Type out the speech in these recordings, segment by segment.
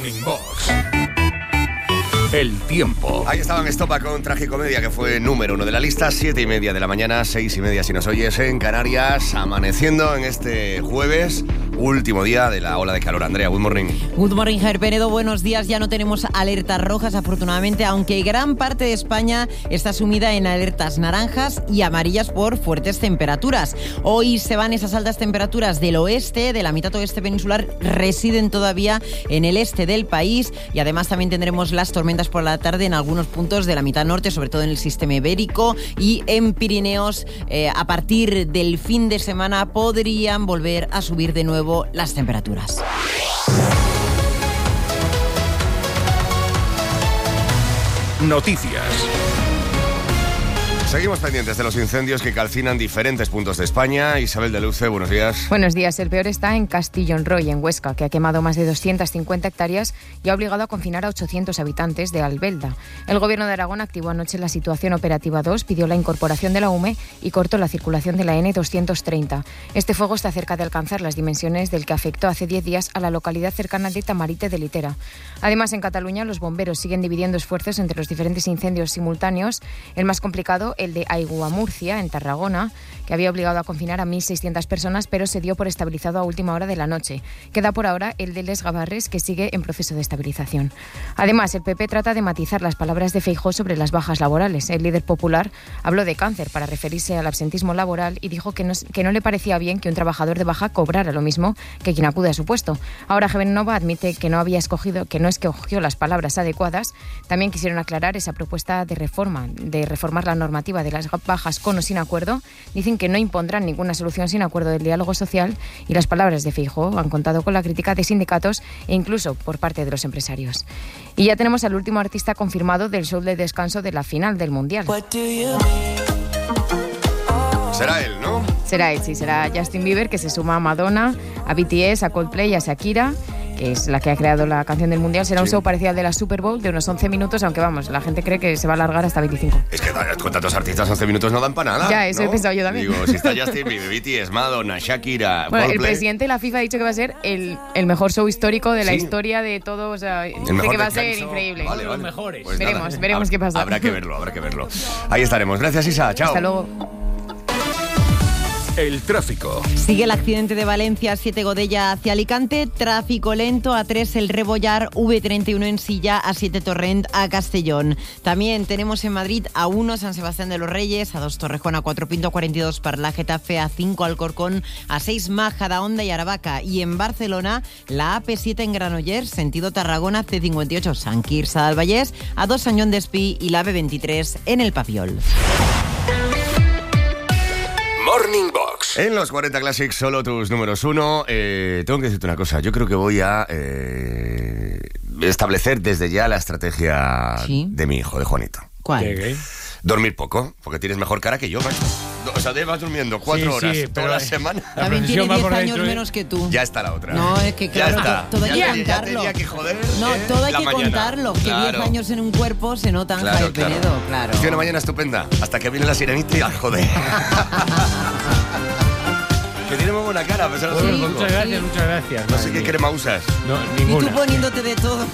Morning Box. El tiempo. Ahí estaban Estopa con Tragicomedia, que fue número 1 de la lista. 7:30 de la mañana, 6:30 si nos oyes en Canarias. Amaneciendo en este jueves, último día de la ola de calor. Andrea, good morning. Good morning, Javier Penedo. Buenos días. Ya no tenemos alertas rojas, afortunadamente, aunque gran parte de España está sumida en alertas naranjas y amarillas por fuertes temperaturas. Hoy se van esas altas temperaturas del oeste, de la mitad oeste peninsular, residen todavía en el este del país, y además también tendremos las tormentas por la tarde en algunos puntos de la mitad norte, sobre todo en el sistema ibérico y en Pirineos. A partir del fin de semana podrían volver a subir de nuevo las temperaturas. Noticias. Seguimos pendientes de los incendios que calcinan diferentes puntos de España. Isabel de Luce, buenos días. Buenos días. El peor está en Castillon-Roy, en Huesca, que ha quemado más de 250 hectáreas y ha obligado a confinar a 800 habitantes de Albelda. El Gobierno de Aragón activó anoche la situación operativa 2, pidió la incorporación de la UME y cortó la circulación de la N230. Este fuego está cerca de alcanzar las dimensiones del que afectó hace 10 días a la localidad cercana de Tamarite de Litera. Además, en Cataluña, los bomberos siguen dividiendo esfuerzos entre los diferentes incendios simultáneos. El más complicado, el de Aiguamurcia, en Tarragona, que había obligado a confinar a 1.600 personas, pero se dio por estabilizado a última hora de la noche. Queda por ahora el de Les Gavarres, que sigue en proceso de estabilización. Además, el PP trata de matizar las palabras de Feijóo sobre las bajas laborales. El líder popular habló de cáncer para referirse al absentismo laboral y dijo que no le parecía bien que un trabajador de baja cobrara lo mismo que quien acude a su puesto. Ahora Génova admite que no escogió las palabras adecuadas. También quisieron aclarar esa propuesta de reformar la normativa de las bajas con o sin acuerdo. Dicen que no impondrán ninguna solución sin acuerdo del diálogo social, y las palabras de Feijóo han contado con la crítica de sindicatos e incluso por parte de los empresarios. Y ya tenemos al último artista confirmado del show de descanso de la final del Mundial. Será él, ¿no? Será él, sí, será Justin Bieber, que se suma a Madonna, a BTS, a Coldplay y a Shakira, que es la que ha creado la canción del Mundial. Será un show parecido al de la Super Bowl, de unos 11 minutos, aunque vamos, la gente cree que se va a alargar hasta 25. Es que con tantos artistas 11 minutos no dan para nada. Ya, eso, ¿no? He pensado yo también. Digo, si está Justin Bieber, BTS, Madonna, Shakira, bueno, Coldplay. El presidente de la FIFA ha dicho que va a ser el mejor show histórico de la historia de todo, o sea, dice que va a ser increíble. Vale. Los mejores. Pues veremos qué pasa. Habrá que verlo. Ahí estaremos. Gracias, Isa. Chao. Hasta luego. El tráfico. Sigue el accidente de Valencia, 7 Godella hacia Alicante, tráfico lento, A3 el Rebollar, V31 en Silla, A7 Torrent a Castellón. También tenemos en Madrid A1 San Sebastián de los Reyes, A2 Torrejón, A4 Pinto, A42 Parla Getafe, A5 Alcorcón, A6 Majadahonda y Aravaca. Y en Barcelona, la AP7 en Granollers, sentido Tarragona, C58 Sant Quirze del Vallès, A2 Sant Joan d'Espí y la B23 en el Papiol. Morning Box. En los 40 Classics, solo tus números 1. Tengo que decirte una cosa. Yo creo que voy a establecer desde ya la estrategia de mi hijo, de Juanito. ¿Cuál? ¿Qué? Dormir poco, porque tienes mejor cara que yo, macho. O sea, vas durmiendo 4 horas toda la semana. También tiene 10 años menos que tú. Ya está la otra. No, es que claro, todo hay que contarlo. Tenía que joder, todo hay que mañana. Contarlo. Claro. Que 10 años en un cuerpo se notan, Javier Penedo, claro. Estoy una mañana estupenda, hasta que viene la sirenita y la joder. Que tiene muy buena cara, a pesar de ser un Muchas gracias. No sé qué crema usas. No, Y ninguna. tú poniéndote de todo.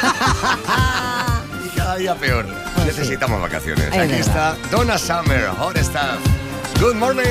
Y cada día peor. Necesitamos vacaciones. Es Aquí verdad. está Donna Summer, Hot Stuff. Good morning.